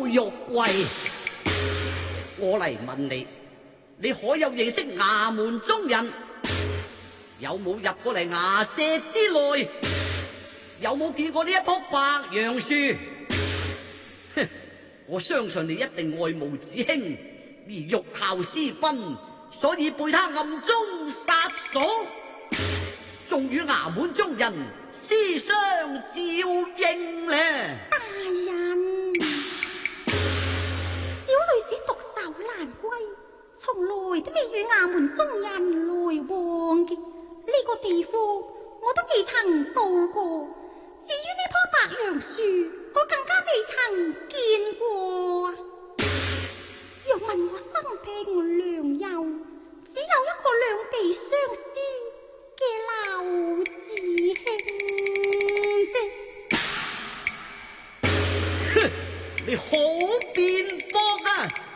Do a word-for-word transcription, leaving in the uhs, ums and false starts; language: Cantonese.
玉貴，我嚟問你，你可有認識衙門中人？有冇入過嚟衙舍之內？有冇見過呢一棵白楊樹？哼，我相信你一定愛慕子興，而欲效私奔，所以背他暗中殺嫂，仲與衙門中人私相照應呢？ 大人，小女子獨守難歸，從來都未與衙門中人來往嘅，呢個地方我都未曾到過。至於呢棵白楊樹，我更加未曾見過。若問我生平良友，只有一個兩地相思嘅劉子興啫。 哼，你好辯駁啊！